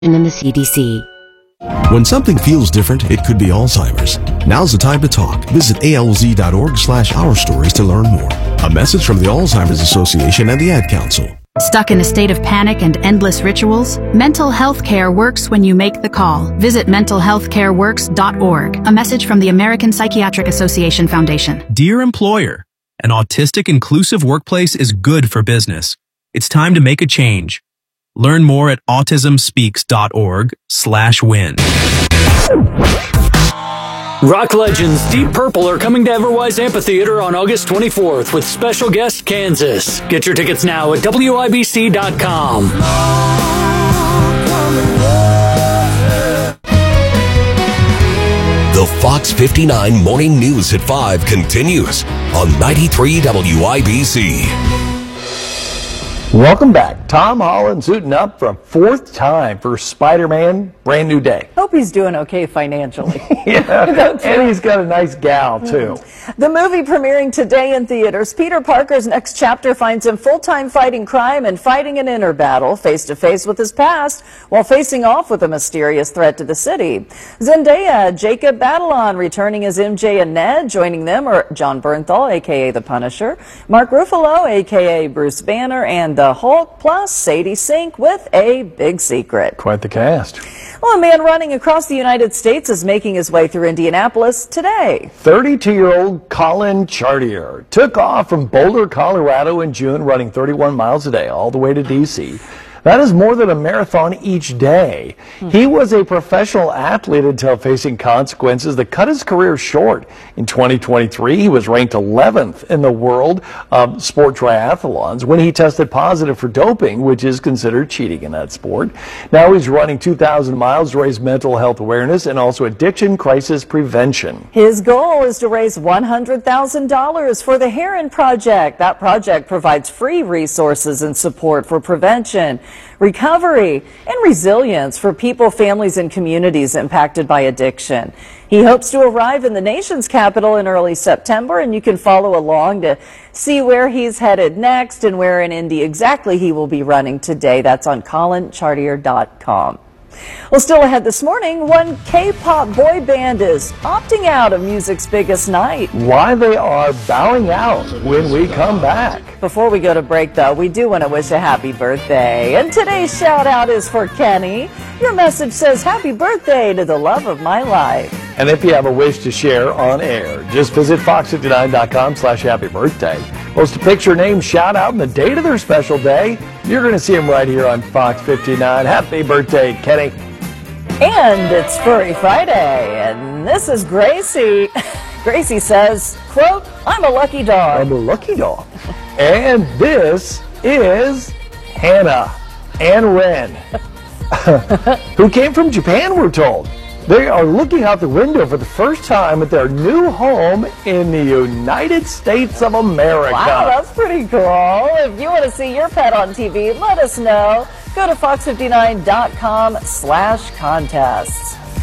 in the CDC. When something feels different, it could be Alzheimer's. Now's the time to talk. Visit alz.org/ourstories to learn more. A message from the Alzheimer's Association and the Ad Council. Stuck in a state of panic and endless rituals? Mental health care works when you make the call. Visit mentalhealthcareworks.org. A message from the American Psychiatric Association Foundation. Dear employer, an autistic inclusive workplace is good for business. It's time to make a change. Learn more at autismspeaks.org/win. Rock legends Deep Purple are coming to Everwise Amphitheater on August 24th with special guest Kansas. Get your tickets now at WIBC.com. The Fox 59 Morning News at 5 continues on 93 WIBC. Welcome back. Tom Holland suiting up for a fourth time for Spider-Man Brand New Day. Hope he's doing okay financially. Yeah, and he's got a nice gal, too. The movie premiering today in theaters. Peter Parker's next chapter finds him full-time fighting crime and fighting an inner battle face-to-face with his past while facing off with a mysterious threat to the city. Zendaya, Jacob Batalon returning as MJ and Ned. Joining them are John Bernthal, a.k.a. The Punisher, Mark Ruffalo, a.k.a. Bruce Banner, and the Hulk, plus Sadie Sink with a big secret. Quite the cast. Well, a man running across the United States is making his way through Indianapolis today. 32-year-old Colin Chartier took off from Boulder, Colorado in June, running 31 miles a day all the way to D.C. That is more than a marathon each day. He was a professional athlete until facing consequences that cut his career short. In 2023, he was ranked 11th in the world of sport triathlons when he tested positive for doping, which is considered cheating in that sport. Now he's running 2,000 miles to raise mental health awareness and also addiction crisis prevention. His goal is to raise $100,000 for the Heron Project. That project provides free resources and support for prevention, recovery, and resilience for people, families, and communities impacted by addiction. He hopes to arrive in the nation's capital in early September, and you can follow along to see where he's headed next and where in Indy exactly he will be running today. That's on ColinChartier.com. Well, still ahead this morning, one K-pop boy band is opting out of music's biggest night. Why they are bowing out when we come back. Before we go to break, though, we do want to wish a happy birthday. And today's shout out is for Kenny. Your message says, happy birthday to the love of my life. And if you have a wish to share on air, just visit fox59.com/happy birthday. Post a picture, name, shout out, and the date of their special day. You're going to see them right here on Fox 59. Happy birthday, Kenny. And it's Furry Friday, and this is Gracie. Gracie says, quote, I'm a lucky dog. I'm a lucky dog. And this is Hannah and Ren, who came from Japan, we're told. They are looking out the window for the first time at their new home in the United States of America. Wow, that's pretty cool. If you want to see your pet on TV, let us know. Go to fox59.com/contests.